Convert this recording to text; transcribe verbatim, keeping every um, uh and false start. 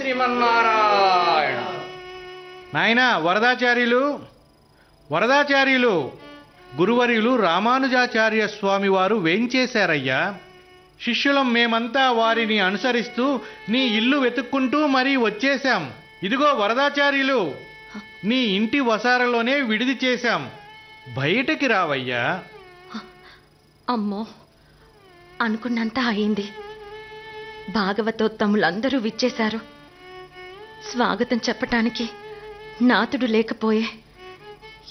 శ్రీమన్నారాయణ. నాయనా వరదాచార్యులు, వరదాచార్యులు, గురువర్యులు రామానుజాచార్య స్వామి వారు వేంచేశారయ్యా. శిష్యులం మేమంతా వారిని అనుసరిస్తూ నీ ఇల్లు వెతుక్కుంటూ మరీ వచ్చేశాం. ఇదిగో వరదాచార్యులు, నీ ఇంటి వసారలోనే విడిది చేశాం. బయటికి రావయ్యా. అమ్మో, అనుకున్నంత అయింది. భాగవతోత్తములందరూ విచ్చేశారు. స్వాగతం చెప్పటానికి నాతుడు లేకపోయే.